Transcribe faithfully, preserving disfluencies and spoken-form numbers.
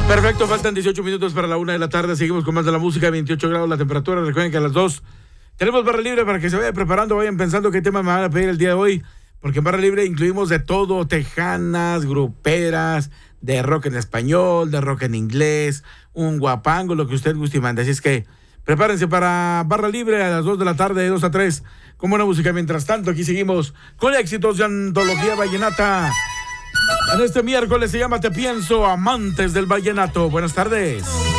Perfecto, faltan dieciocho minutos para la una de la tarde. Seguimos con más de la música, veintiocho grados la temperatura. Recuerden que a las dos tenemos barra libre para que se vayan preparando, vayan pensando qué tema me van a pedir el día de hoy. Porque en barra libre incluimos de todo: tejanas, gruperas, de rock en español, de rock en inglés, un guapango, lo que usted guste y mande. Así es que prepárense para barra libre a las dos de la tarde, de dos a tres, con buena música. Mientras tanto, aquí seguimos con éxitos de antología vallenata. En este miércoles se llama Te Pienso, amantes del vallenato. Buenas tardes.